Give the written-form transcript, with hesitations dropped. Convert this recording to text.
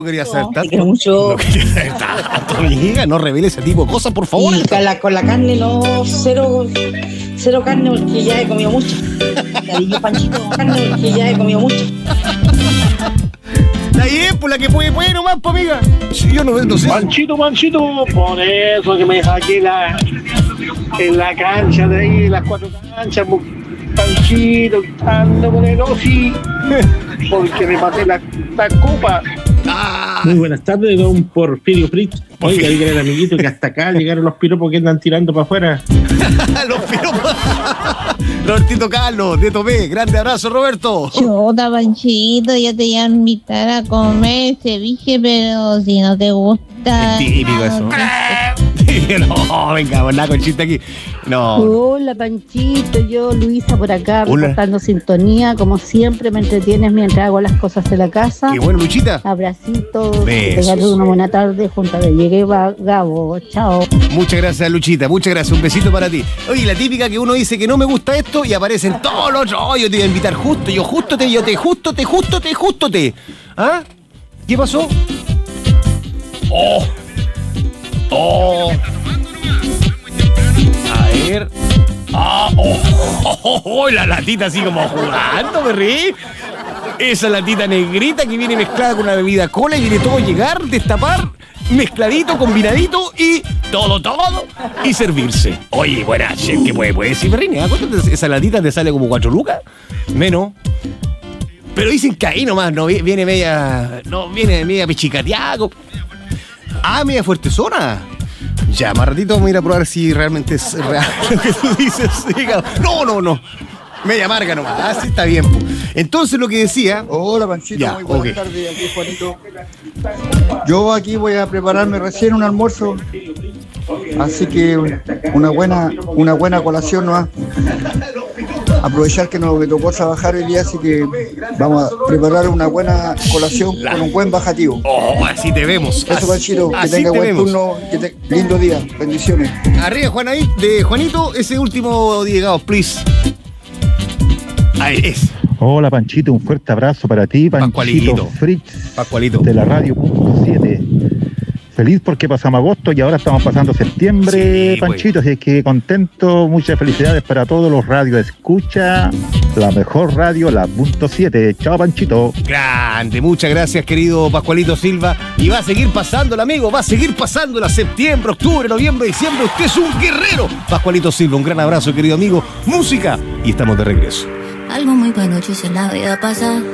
quería saber tanto. Te quiero mucho. No quería saber tanto, amiga. No revele ese tipo de cosas, por favor. Y con la carne no, cero carne porque ya he comido mucho. Cariño, Panchito, carne porque ya he comido mucho. Está bien, pues la que puede nomás, pues, amiga. Sí, yo no sé. Panchito, por eso que me saqué en la cancha de ahí, las 4 canchas, Panchito, ando con el Osi, porque me maté la copa. Muy buenas tardes, don Porfirio Fritz. Oiga, dígale al amiguito que hasta acá llegaron los piropos que andan tirando para afuera. Los piropos. Robertito Carlos, de Tomé. Grande abrazo, Roberto. Chuta, Panchito, yo te iba a invitar a comer ceviche, pero si no te gusta. Es típico eso. No, venga, nada con chiste aquí. No. Hola, Panchito, yo Luisa por acá, Hola. reportando sintonía. Como siempre, me entretienes mientras hago las cosas de la casa. Qué bueno, Luchita. Abracitos, que Besos. tengas una buena tarde junto a Llegué Gabo. Chao. Muchas gracias, Luchita. Muchas gracias. Un besito para ti. Oye, la típica que uno dice que no me gusta esto y aparecen todos los otros. Oh, yo te iba a invitar justo. ¿Ah? ¿Qué pasó? Oh. A ver. La latita así como jugando, me reí. Esa latita negrita que viene mezclada con una bebida cola y viene todo a llegar, destapar, mezcladito, combinadito y todo y servirse. Oye, buena, chef, ¿qué puede decir, Berrini? ¿Cuánto esa latita te sale como 4 lucas? Menos. Pero dicen que ahí nomás, no viene media pichicateada. Media fuerte zona. Ya, más ratito vamos a ir a probar si realmente es real lo que tú dices. No. Media amarga nomás. Así está bien. Po. Entonces lo que decía. Hola, Panchito, ya, muy buenas tardes, aquí Juanito. Yo aquí voy a prepararme recién un almuerzo, así que una buena colación nomás. Aprovechar que me tocó trabajar el día, así que vamos a preparar una buena colación con un buen bajativo. Así te vemos. Eso, Panchito, que tenga buen turno, lindo día, bendiciones. Arriba, Juanito, ese último llegado, please. Ahí es. Hola, Panchito, un fuerte abrazo para ti, Panchito Fritz, de la radio .7. Feliz porque pasamos agosto y ahora estamos pasando septiembre, sí, Panchito, así que contento, muchas felicidades para todos los radios. Escucha la mejor radio, la .7. Chao, Panchito. Grande, muchas gracias, querido Pascualito Silva. Y va a seguir pasándola, amigo, va a seguir pasándola septiembre, octubre, noviembre, diciembre. Usted es un guerrero. Pascualito Silva, un gran abrazo, querido amigo. Música y estamos de regreso. Algo muy bueno hice en la vida pasada.